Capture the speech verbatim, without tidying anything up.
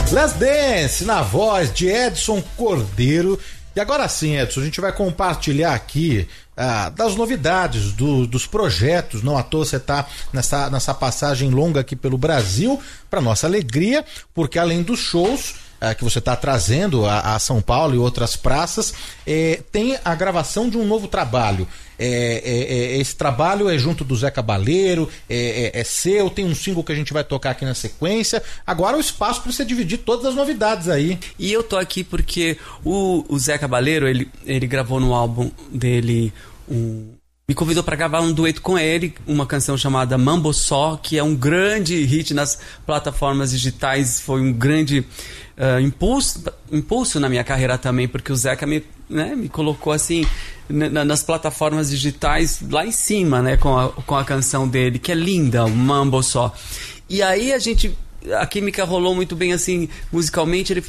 Let's Dance, na voz de Edson Cordeiro. E agora sim, Edson, a gente vai compartilhar aqui ah, das novidades, do, dos projetos. Não à toa você está nessa, nessa passagem longa aqui pelo Brasil, para nossa alegria, porque além dos shows ah, que você está trazendo a, a São Paulo e outras praças, eh, tem a gravação de um novo trabalho. É, é, é, esse trabalho é junto do Zé Cabaleiro, é, é, é seu, tem um single que a gente vai tocar aqui na sequência. Agora o espaço para você dividir todas as novidades aí. E eu tô aqui porque o, o Zé Cabaleiro, ele, ele gravou no álbum dele um... me convidou para gravar um dueto com ele, uma canção chamada Mambo Só, que é um grande hit nas plataformas digitais, foi um grande uh, impulso, impulso na minha carreira também, porque o Zeca me, né, me colocou assim na, nas plataformas digitais lá em cima, né, com a, com a canção dele, que é linda, o Mambo Só. E aí a gente, a química rolou muito bem assim musicalmente. Ele falou: